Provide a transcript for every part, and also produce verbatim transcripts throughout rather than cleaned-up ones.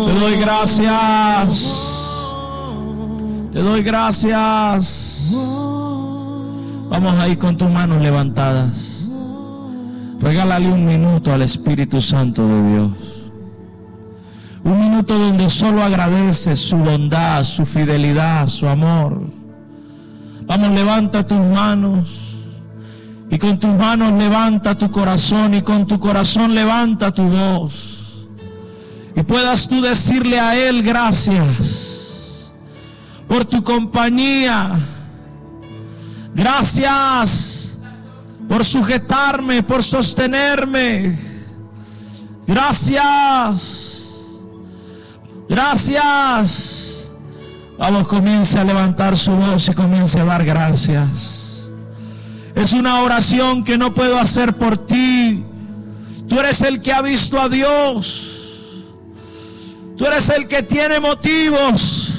Te doy gracias. Te doy gracias. Vamos ahí con tus manos levantadas. Regálale un minuto al Espíritu Santo de Dios. Un minuto donde solo agradeces su bondad, su fidelidad, su amor. Vamos, levanta tus manos. Y con tus manos levanta tu corazón. Y con tu corazón levanta tu voz. Y puedas tú decirle a Él gracias por tu compañía. Gracias por sujetarme, por sostenerme. Gracias. Gracias. Vamos, comience a levantar su voz y comience a dar gracias. Es una oración que no puedo hacer por ti. Tú eres el que ha visto a Dios. Tú eres el que tiene motivos.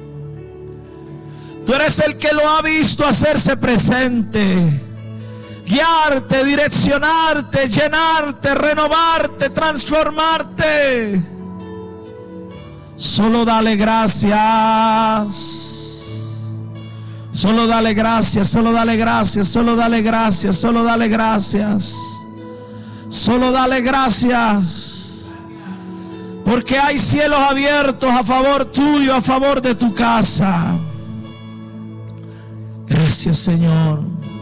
Tú eres el que lo ha visto hacerse presente, guiarte, direccionarte, llenarte, renovarte, transformarte. Solo dale gracias. Solo dale gracias, solo dale gracias, solo dale gracias, solo dale gracias. Solo dale gracias. Porque hay cielos abiertos a favor tuyo, a favor de tu casa. Gracias, Señor.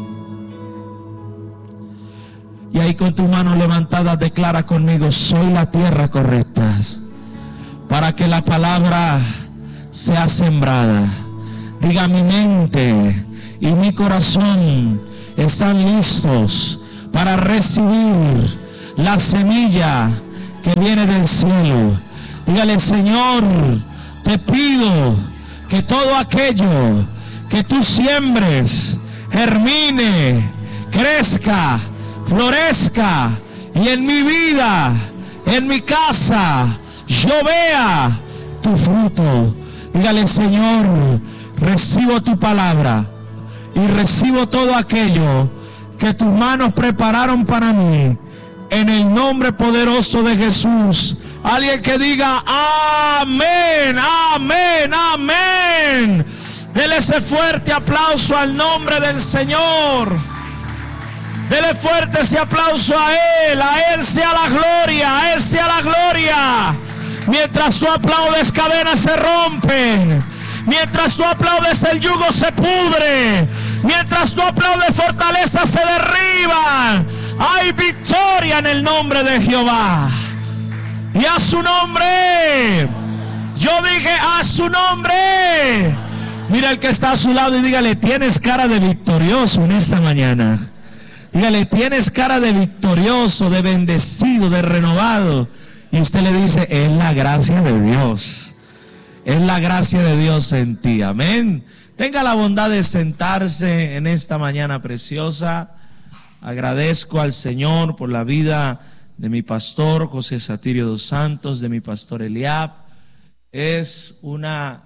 Y ahí con tus manos levantadas declara conmigo: soy la tierra correcta para que la palabra sea sembrada. Diga: mi mente y mi corazón están listos para recibir la semilla que viene del cielo. Dígale: Señor, te pido que todo aquello que tú siembres germine, crezca, florezca, y en mi vida, en mi casa, yo vea tu fruto. Dígale: Señor, recibo tu palabra y recibo todo aquello que tus manos prepararon para mí, en el nombre poderoso de Jesús. Alguien que diga amén, amén, amén. Dele ese fuerte aplauso al nombre del Señor. Dele fuerte ese aplauso a Él. A Él sea la gloria, a Él sea la gloria. Mientras tú aplaudes, cadenas se rompen. Mientras tú aplaudes, el yugo se pudre. Mientras tú aplaudes, fortalezas se derriban. Hay victoria en el nombre de Jehová. Y a su nombre. Yo dije: a su nombre. Mira el que está a su lado y dígale: tienes cara de victorioso en esta mañana. Dígale: tienes cara de victorioso, de bendecido, de renovado. Y usted le dice: es la gracia de Dios. Es la gracia de Dios en ti. Amén. Tenga la bondad de sentarse en esta mañana preciosa. Agradezco al Señor por la vida de mi pastor José Satirio dos Santos, de mi pastor Eliab. Es una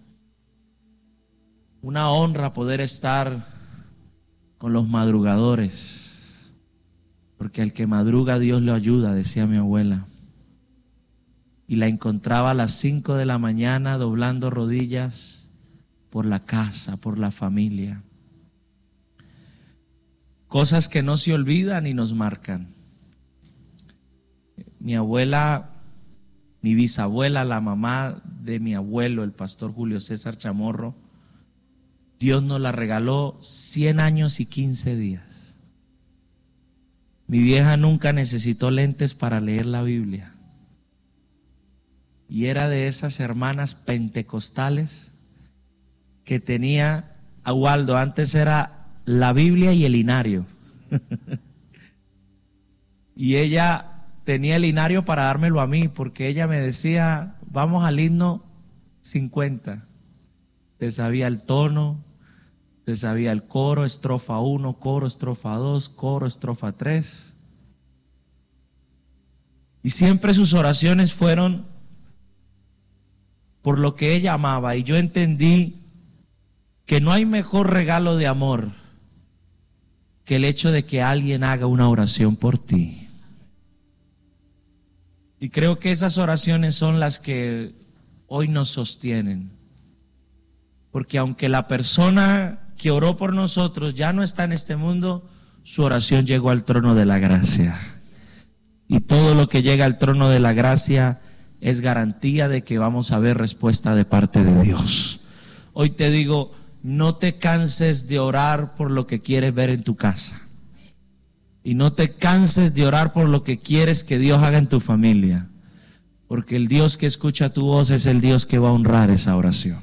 Una honra poder estar con los madrugadores, porque el que madruga Dios lo ayuda, decía mi abuela. Y la encontraba a las cinco de la mañana doblando rodillas por la casa, por la familia. Cosas que no se olvidan y nos marcan. Mi abuela, mi bisabuela, la mamá de mi abuelo, el pastor Julio César Chamorro, Dios nos la regaló cien años y quince días. Mi vieja nunca necesitó lentes para leer la Biblia. Y era de esas hermanas pentecostales que tenía, a Waldo, antes era la Biblia y el linario. Y ella tenía el linario para dármelo a mí, porque ella me decía: vamos al himno cincuenta. Te sabía el tono, te sabía el coro, estrofa uno, coro, estrofa dos, coro, estrofa tres. Y siempre sus oraciones fueron por lo que ella amaba. Y yo entendí que no hay mejor regalo de amor que el hecho de que alguien haga una oración por ti. Y Y creo que esas oraciones son las que hoy nos sostienen. Porque aunque la persona que oró por nosotros ya no está en este mundo, su oración llegó al trono de la gracia. Y todo lo que llega al trono de la gracia es garantía de que vamos a ver respuesta de parte de Dios. Hoy te digo, no te canses de orar por lo que quieres ver en tu casa. Y no te canses de orar por lo que quieres que Dios haga en tu familia. Porque el Dios que escucha tu voz es el Dios que va a honrar esa oración.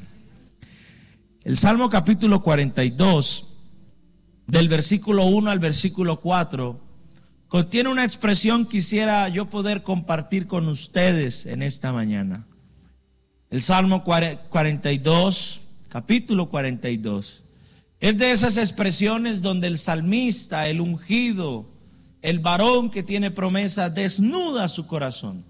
El Salmo capítulo cuarenta y dos, del versículo uno al versículo cuatro, contiene una expresión que quisiera yo poder compartir con ustedes en esta mañana. El Salmo cuarenta y dos, capítulo cuarenta y dos, es de esas expresiones donde el salmista, el ungido, el varón que tiene promesa, desnuda su corazón.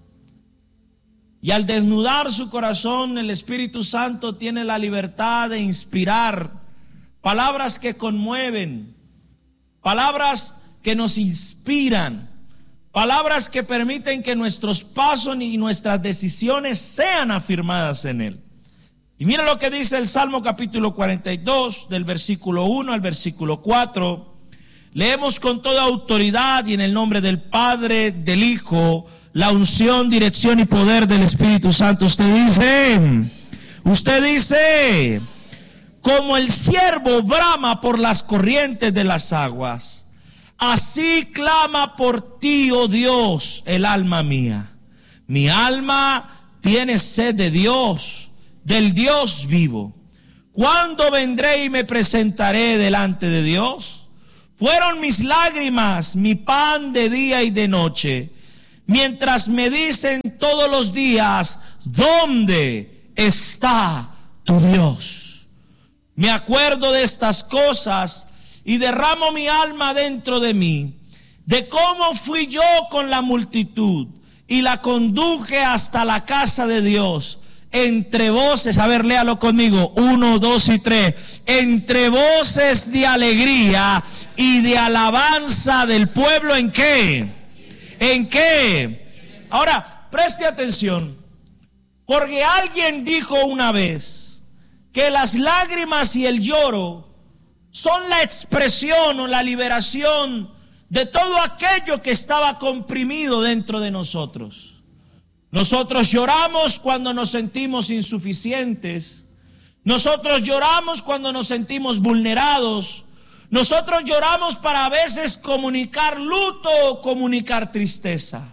Y al desnudar su corazón, el Espíritu Santo tiene la libertad de inspirar palabras que conmueven, palabras que nos inspiran, palabras que permiten que nuestros pasos y nuestras decisiones sean afirmadas en Él. Y mira lo que dice el Salmo capítulo cuarenta y dos, del versículo uno al versículo cuatro. Leemos con toda autoridad y en el nombre del Padre, del Hijo, la unción, dirección y poder del Espíritu Santo. Usted dice, usted dice, como el ciervo brama por las corrientes de las aguas, así clama por ti, oh Dios, el alma mía. Mi alma tiene sed de Dios, del Dios vivo. ¿Cuándo vendré y me presentaré delante de Dios? Fueron mis lágrimas mi pan de día y de noche, mientras me dicen todos los días, ¿dónde está tu Dios? Me acuerdo de estas cosas y derramo mi alma dentro de mí, de cómo fui yo con la multitud y la conduje hasta la casa de Dios, entre voces, a ver, léalo conmigo, uno, dos y tres, entre voces de alegría y de alabanza del pueblo. ¿En qué? ¿En qué? Ahora, preste atención, porque alguien dijo una vez que las lágrimas y el lloro son la expresión o la liberación de todo aquello que estaba comprimido dentro de nosotros. Nosotros lloramos cuando nos sentimos insuficientes. Nosotros lloramos cuando nos sentimos vulnerados. Nosotros lloramos para a veces comunicar luto o comunicar tristeza.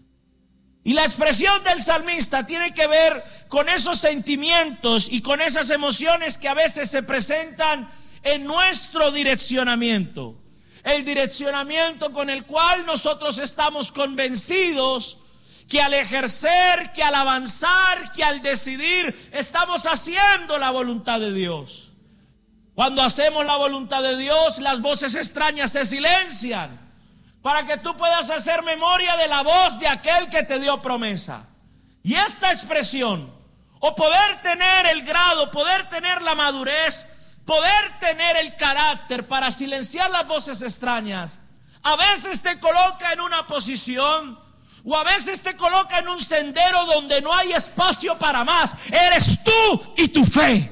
Y la expresión del salmista tiene que ver con esos sentimientos y con esas emociones que a veces se presentan en nuestro direccionamiento. El direccionamiento con el cual nosotros estamos convencidos que al ejercer, que al avanzar, que al decidir, estamos haciendo la voluntad de Dios. Cuando hacemos la voluntad de Dios, las voces extrañas se silencian, para que tú puedas hacer memoria de la voz de aquel que te dio promesa. Y esta expresión, o poder tener el grado, poder tener la madurez, poder tener el carácter para silenciar las voces extrañas, a veces te coloca en una posición, o a veces te coloca en un sendero donde no hay espacio para más. Eres tú y tu fe.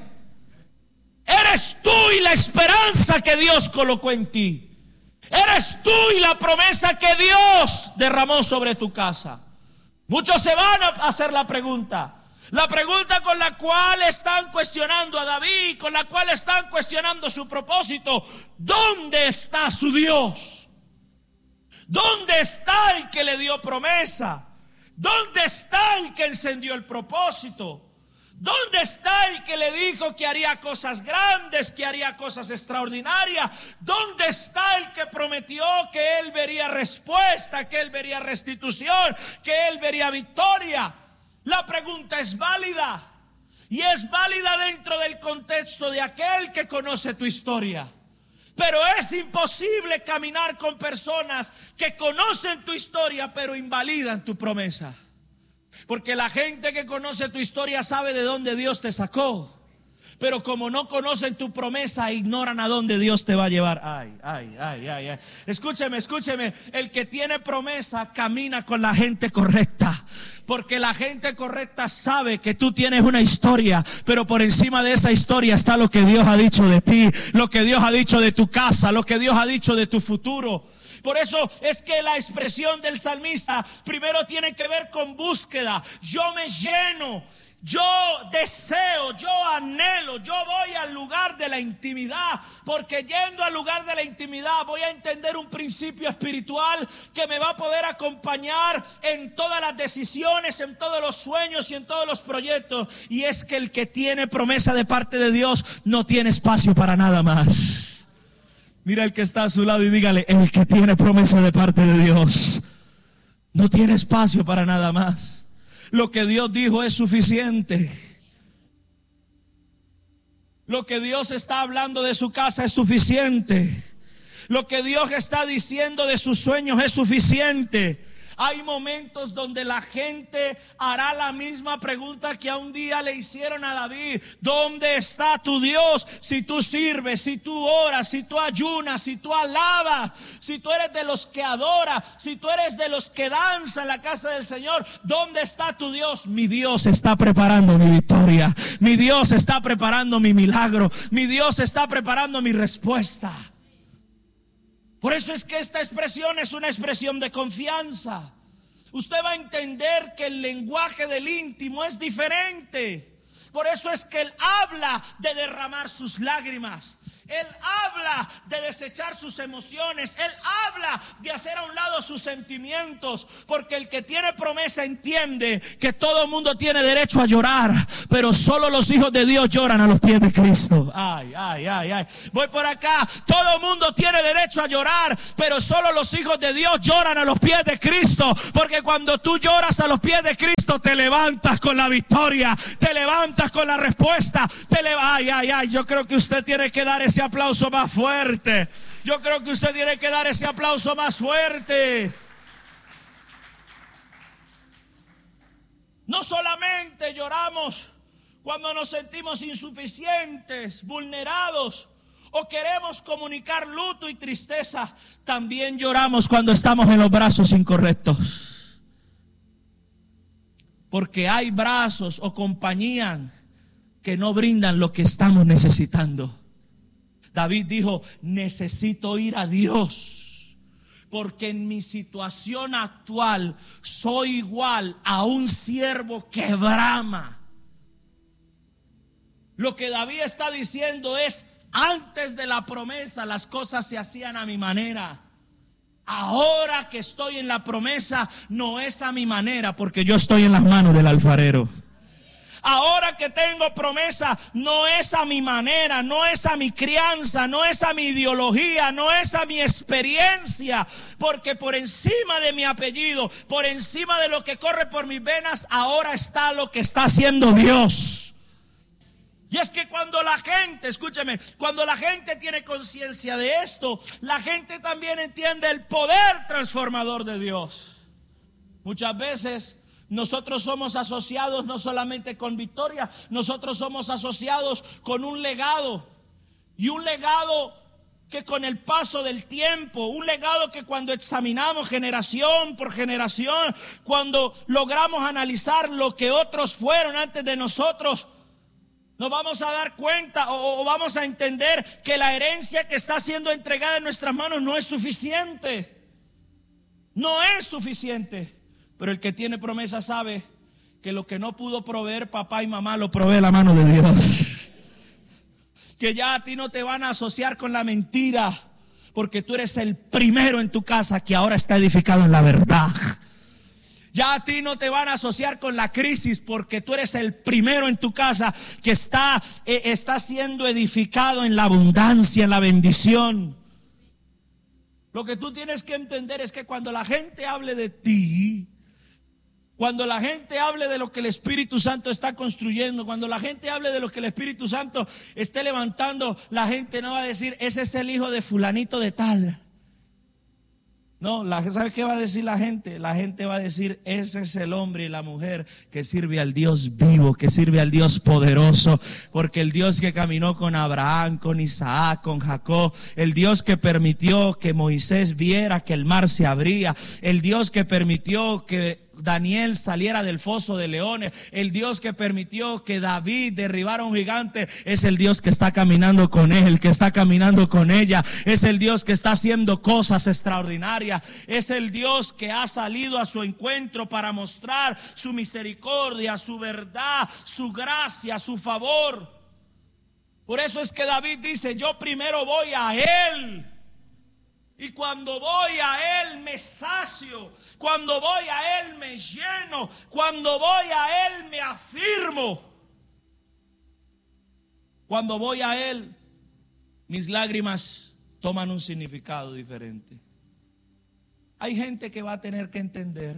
Eres tú y la esperanza que Dios colocó en ti. Eres tú y la promesa que Dios derramó sobre tu casa. Muchos se van a hacer la pregunta. La pregunta con la cual están cuestionando a David, con la cual están cuestionando su propósito. ¿Dónde está su Dios? ¿Dónde está el que le dio promesa? ¿Dónde está el que encendió el propósito? ¿Dónde está el que le dijo que haría cosas grandes, que haría cosas extraordinarias? ¿Dónde está el que prometió que él vería respuesta, que él vería restitución, que él vería victoria? La pregunta es válida, y es válida dentro del contexto de aquel que conoce tu historia. Pero es imposible caminar con personas que conocen tu historia pero invalidan tu promesa. Porque la gente que conoce tu historia sabe de dónde Dios te sacó, pero como no conocen tu promesa, ignoran a dónde Dios te va a llevar. Ay, ay, ay, ay, ay. Escúcheme, escúcheme. El que tiene promesa camina con la gente correcta. Porque la gente correcta sabe que tú tienes una historia, pero por encima de esa historia está lo que Dios ha dicho de ti, lo que Dios ha dicho de tu casa, lo que Dios ha dicho de tu futuro. Por eso es que la expresión del salmista primero tiene que ver con búsqueda. Yo me lleno, yo deseo, yo anhelo, yo voy al lugar de la intimidad, porque yendo al lugar de la intimidad voy a entender un principio espiritual que me va a poder acompañar en todas las decisiones, en todos los sueños y en todos los proyectos. Y es que el que tiene promesa de parte de Dios no tiene espacio para nada más. Mira el que está a su lado y dígale: el que tiene promesa de parte de Dios no tiene espacio para nada más. Lo que Dios dijo es suficiente. Lo que Dios está hablando de su casa es suficiente. Lo que Dios está diciendo de sus sueños es suficiente. Hay momentos donde la gente hará la misma pregunta que a un día le hicieron a David: ¿dónde está tu Dios? Si tú sirves, si tú oras, si tú ayunas, si tú alabas, si tú eres de los que adora, si tú eres de los que danza en la casa del Señor, ¿dónde está tu Dios? Mi Dios está preparando mi victoria, mi Dios está preparando mi milagro, mi Dios está preparando mi respuesta. Por eso es que esta expresión es una expresión de confianza. Usted va a entender que el lenguaje del íntimo es diferente. Por eso es que Él habla de derramar sus lágrimas. Él habla de desechar sus emociones. Él habla de hacer a un lado sus sentimientos. Porque el que tiene promesa entiende que todo mundo tiene derecho a llorar, pero solo los hijos de Dios lloran a los pies de Cristo. Ay, ay, ay, ay. Voy por acá. Todo mundo tiene derecho a llorar, pero solo los hijos de Dios lloran a los pies de Cristo. Porque cuando tú lloras a los pies de Cristo, te levantas con la victoria, te levantas con la respuesta. Te le... Ay, ay, ay. Yo creo que usted tiene que dar ese aplauso más fuerte. Yo creo que usted tiene que dar ese aplauso más fuerte. No solamente lloramos cuando nos sentimos insuficientes, vulnerados o queremos comunicar luto y tristeza, también lloramos cuando estamos en los brazos incorrectos. Porque hay brazos o compañías que no brindan lo que estamos necesitando. David dijo: necesito ir a Dios, porque en mi situación actual soy igual a un siervo que brama. Lo que David está diciendo es: antes de la promesa las cosas se hacían a mi manera. Ahora que estoy en la promesa no es a mi manera, porque yo estoy en las manos del alfarero. Ahora que tengo promesa, no es a mi manera, no es a mi crianza, no es a mi ideología, no es a mi experiencia, porque por encima de mi apellido, por encima de lo que corre por mis venas, ahora está lo que está haciendo Dios. Y es que cuando la gente, escúcheme, cuando la gente tiene conciencia de esto, la gente también entiende el poder transformador de Dios. Muchas veces nosotros somos asociados no solamente con victoria, nosotros somos asociados con un legado. Y un legado que con el paso del tiempo, un legado que cuando examinamos generación por generación, cuando logramos analizar lo que otros fueron antes de nosotros, nos vamos a dar cuenta o, o vamos a entender que la herencia que está siendo entregada en nuestras manos no es suficiente. No es suficiente. Pero el que tiene promesa sabe que lo que no pudo proveer papá y mamá lo provee la mano de Dios. Que ya a ti no te van a asociar con la mentira, porque tú eres el primero en tu casa que ahora está edificado en la verdad. Ya a ti no te van a asociar con la crisis, porque tú eres el primero en tu casa que está, eh, está siendo edificado en la abundancia, en la bendición. Lo que tú tienes que entender es que cuando la gente hable de ti, cuando la gente hable de lo que el Espíritu Santo está construyendo, cuando la gente hable de lo que el Espíritu Santo esté levantando, la gente no va a decir: ese es el hijo de fulanito de tal. No, la, ¿sabe qué va a decir la gente? La gente va a decir: ese es el hombre y la mujer que sirve al Dios vivo, que sirve al Dios poderoso. Porque el Dios que caminó con Abraham, con Isaac, con Jacob, el Dios que permitió que Moisés viera que el mar se abría, el Dios que permitió que Daniel saliera del foso de leones, el Dios que permitió que David derribara a un gigante, es el Dios que está caminando con él, que está caminando con ella, es el Dios que está haciendo cosas extraordinarias, es el Dios que ha salido a su encuentro para mostrar su misericordia, su verdad, su gracia, su favor. Por eso es que David dice: yo primero voy a Él, y cuando voy a Él me sacio, cuando voy a Él me lleno, cuando voy a Él me afirmo, cuando voy a Él mis lágrimas toman un significado diferente. Hay gente que va a tener que entender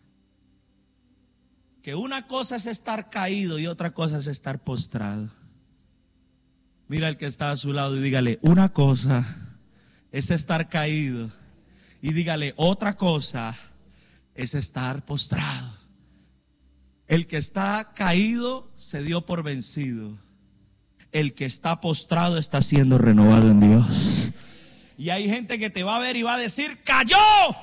que una cosa es estar caído y otra cosa es estar postrado. Mira al que está a su lado y dígale: una cosa es estar caído, y dígale: otra cosa es estar postrado. El que está caído se dio por vencido. El que está postrado está siendo renovado en Dios. Y hay gente que te va a ver y va a decir: cayó.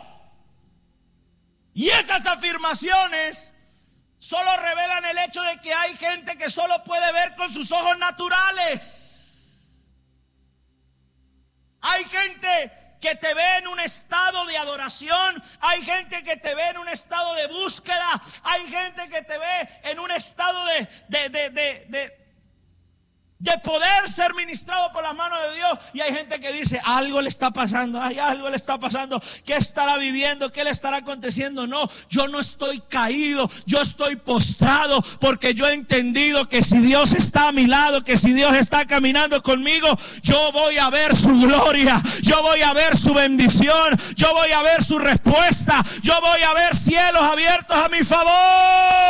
Y esas afirmaciones solo revelan el hecho de que hay gente que solo puede ver con sus ojos naturales. Hay gente que te ve en un estado de adoración, hay gente que te ve en un estado de búsqueda, hay gente que te ve en un estado de, de, de, de, de, de poder ser ministrado por la mano de Dios, y hay gente que dice: algo le está pasando, hay algo le está pasando, ¿qué estará viviendo? ¿Qué le estará aconteciendo? No, yo no estoy caído, yo estoy postrado, porque yo he entendido que si Dios está a mi lado, que si Dios está caminando conmigo, yo voy a ver su gloria, yo voy a ver su bendición, yo voy a ver su respuesta, yo voy a ver cielos abiertos a mi favor.